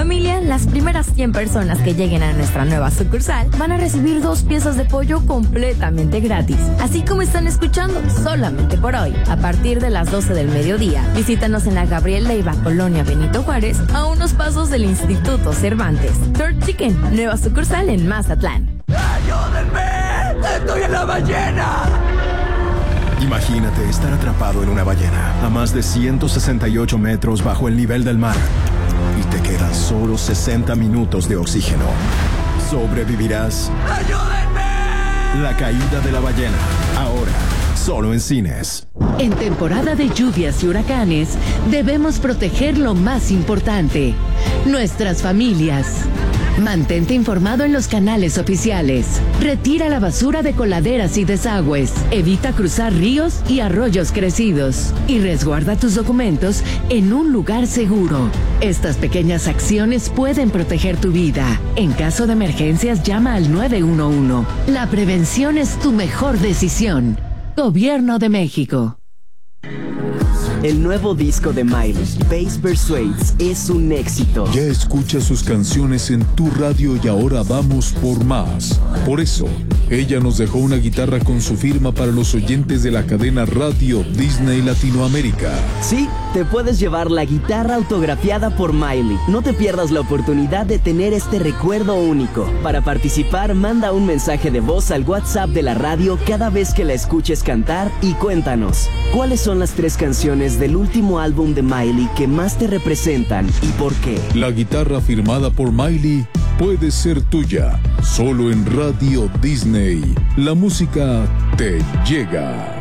familia, las primeras 100 personas que lleguen a nuestra nueva sucursal van a recibir 2 piezas de pollo completamente gratis. Así como están escuchando, solamente por hoy, a partir de las 12 del mediodía. Visítanos en la Gabriel Leiva, Colonia Benito Juárez, a unos pasos del Instituto Cervantes. Third Chicken, nueva sucursal en Mazatlán. ¡Ayúdenme! ¡Estoy en la ballena! Imagínate estar atrapado en una ballena a más de 168 metros bajo el nivel del mar y te quedan solo 60 minutos de oxígeno. ¿Sobrevivirás? ¡Ayúdenme! La caída de la ballena, ahora, solo en cines. En temporada de lluvias y huracanes, debemos proteger lo más importante, nuestras familias. Mantente informado en los canales oficiales. Retira la basura de coladeras y desagües. Evita cruzar ríos y arroyos crecidos. Y resguarda tus documentos en un lugar seguro. Estas pequeñas acciones pueden proteger tu vida. En caso de emergencias, llama al 911. La prevención es tu mejor decisión. Gobierno de México. El nuevo disco de Miley, Bass Persuades, es un éxito. Ya escucha sus canciones en tu radio y ahora vamos por más. Por eso, ella nos dejó una guitarra con su firma para los oyentes de la cadena Radio Disney Latinoamérica. Sí, te puedes llevar la guitarra autografiada por Miley. No te pierdas la oportunidad de tener este recuerdo único. Para participar, manda un mensaje de voz al WhatsApp de la radio cada vez que la escuches cantar y cuéntanos, ¿cuáles son las 3 canciones del último álbum de Miley que más te representan y por qué? La guitarra firmada por Miley puede ser tuya, solo en Radio Disney. La música te llega.